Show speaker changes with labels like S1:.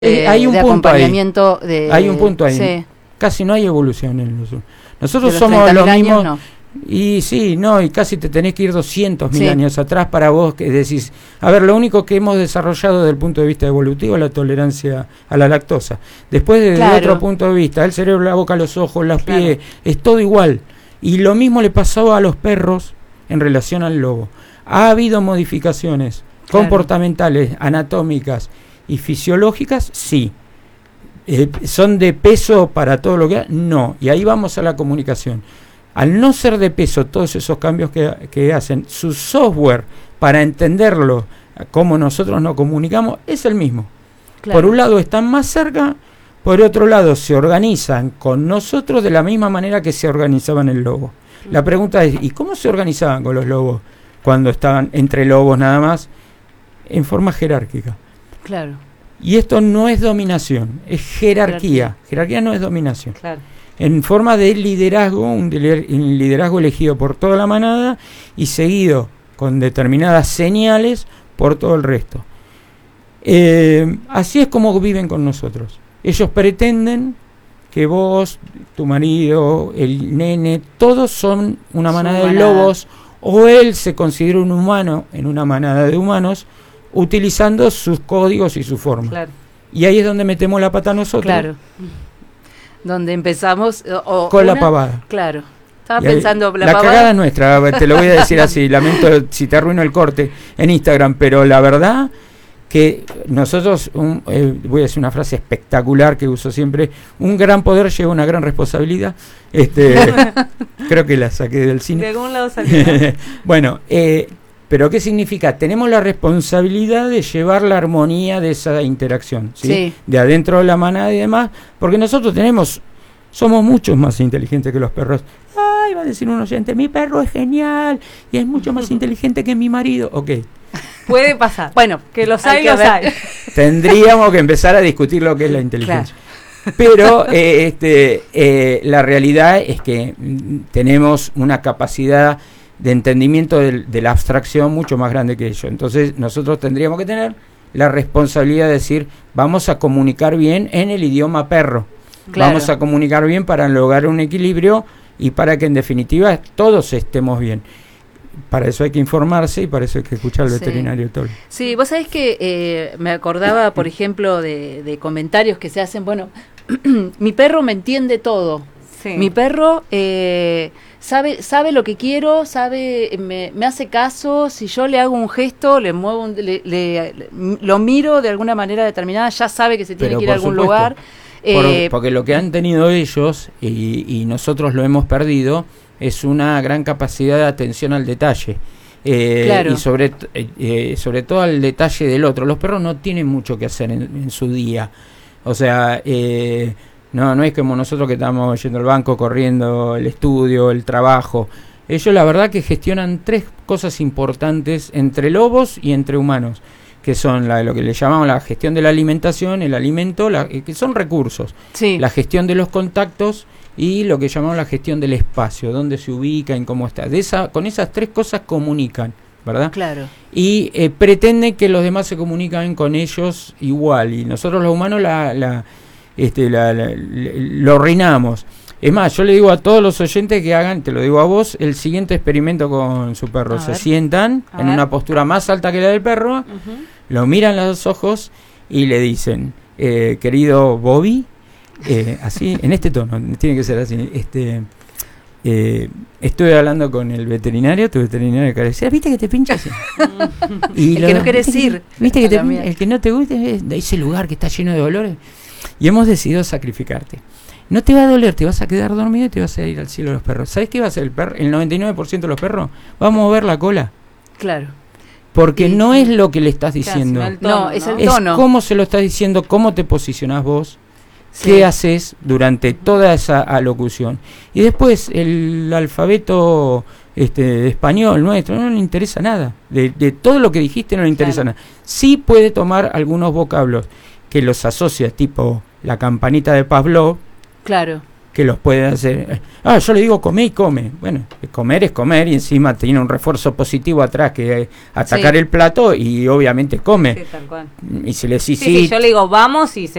S1: hay un
S2: de
S1: punto
S2: acompañamiento
S1: ahí. Hay un punto ahí.
S2: Sí.
S1: Casi no hay evolución en los... Nosotros
S2: De los
S1: somos los
S2: 30.000
S1: mismos...
S2: años, no.
S1: Y sí, no, y casi te tenés que ir 200.000
S2: Sí.
S1: años atrás para vos que decís, a ver, lo único que hemos desarrollado desde el punto de vista evolutivo es la tolerancia a la lactosa. Después desde
S2: Claro.
S1: otro punto de vista, el cerebro, la boca, los ojos, los
S2: Claro.
S1: pies, es todo igual. Y lo mismo le pasaba a los perros en relación al lobo. Ha habido modificaciones
S2: Claro.
S1: comportamentales, anatómicas y fisiológicas, sí. ¿Son de peso para todo lo que hay? No. Y ahí vamos a la comunicación. Al no ser de peso todos esos cambios que hacen, su software para entenderlo, como nosotros nos comunicamos, es el mismo.
S2: Claro.
S1: Por un lado están más cerca, por otro lado se organizan con nosotros de la misma manera que se organizaban el lobo. La pregunta es, ¿y cómo se organizaban con los lobos cuando estaban entre lobos nada más? En forma jerárquica.
S2: Claro.
S1: Y esto no es dominación, es jerarquía. Jerarquía no es dominación.
S2: Claro.
S1: En forma de liderazgo, un liderazgo elegido por toda la manada y seguido con determinadas señales por todo el resto. Así es como viven con nosotros. Ellos pretenden que vos, tu marido, el nene, todos son una manada de lobos, o él se considera un humano en una manada de humanos, utilizando sus códigos y su forma.
S2: Claro.
S1: Y ahí es donde metemos la pata nosotros.
S2: Claro. Donde empezamos
S1: Con la pavada.
S2: Claro. Estaba
S1: Y ahí,
S2: pensando
S1: la cagada es nuestra, te lo voy a decir así, lamento si te arruino el corte en Instagram, pero la verdad que nosotros, voy a decir una frase espectacular que uso siempre, un gran poder lleva una gran responsabilidad. Creo que la saqué del cine.
S2: De algún lado salió.
S1: Bueno, pero ¿qué significa? Tenemos la responsabilidad de llevar la armonía de esa interacción, ¿sí?
S2: Sí.
S1: De adentro de la manada y demás, porque nosotros somos muchos más inteligentes que los perros. Ay, va a decir un oyente, mi perro es genial y es mucho más inteligente que mi marido. Ok.
S3: Puede pasar.
S2: Bueno,
S3: Que los
S2: hay
S3: hay,
S2: que
S3: los
S2: ver.
S3: hay.
S1: Tendríamos que empezar a discutir lo que es la inteligencia. Pero la realidad es que tenemos una capacidad de entendimiento de la abstracción mucho más grande que ellos. Entonces nosotros tendríamos que tener la responsabilidad de decir, vamos a comunicar bien en el idioma perro.
S2: Claro.
S1: Vamos a comunicar bien para lograr un equilibrio y para que en definitiva todos estemos bien. Para eso hay que informarse y para eso hay que escuchar al veterinario todo.
S2: Sí, vos sabés que me acordaba, por ejemplo, de comentarios que se hacen, bueno, mi perro me entiende todo.
S3: Sí.
S2: Mi perro sabe lo que quiero, me hace caso, si yo le hago un gesto, le muevo, lo miro de alguna manera determinada, ya sabe que se tiene
S1: Pero
S2: que ir a
S1: por
S2: algún
S1: supuesto,
S2: lugar.
S1: porque lo que han tenido ellos y nosotros lo hemos perdido es una gran capacidad de atención al detalle.
S2: Claro.
S1: Y sobre todo al detalle del otro. Los perros no tienen mucho que hacer en su día. O sea, no es como nosotros que estamos yendo al banco, corriendo, el estudio, el trabajo. Ellos la verdad que gestionan 3 cosas importantes entre lobos y entre humanos, que son lo que le llamamos la gestión de la alimentación, el alimento, que son recursos,
S2: Sí.
S1: la gestión de los contactos y lo que llamamos la gestión del espacio, dónde se ubican, cómo está. Con esas 3 cosas comunican, ¿verdad?
S2: Claro.
S1: Y pretenden que los demás se comunican con ellos igual, y nosotros los humanos lo arruinamos. Es más, yo le digo a todos los oyentes que hagan, te lo digo a vos, el siguiente experimento con su perro. Se sientan en una postura más alta que la del perro, lo miran a los ojos y le dicen, querido Bobby, así, en este tono, tiene que ser así, estuve hablando con el veterinario, tu veterinario que decía, ¿viste que te pinchas? Y
S2: El que no querés ir.
S1: ¿Viste que
S2: También.
S1: el que no te guste es de ese lugar que está lleno de dolores? Y hemos decidido sacrificarte. No te va a doler, te vas a quedar dormido y te vas a ir al cielo de los perros. ¿Sabes qué va a hacer el perro? El 99% de los perros va a mover la cola.
S2: Claro.
S1: Porque no es lo que le estás diciendo.
S3: Casi, tono,
S2: No, es el
S1: Es
S2: tono.
S1: cómo se lo estás diciendo, cómo te posicionás vos,
S2: Sí.
S1: qué haces durante toda esa alocución. Y después el alfabeto español nuestro no le interesa nada. De todo lo que dijiste no le interesa nada. Sí puede tomar algunos vocablos que los asocia, tipo la campanita de Pavlov,
S2: Claro.
S1: que los puede hacer. Yo le digo come y come. Bueno, comer es comer y encima tiene un refuerzo positivo atrás que atacar el plato y obviamente come.
S3: Sí, tal cual.
S1: Y si le decís
S3: Sí, yo le digo vamos y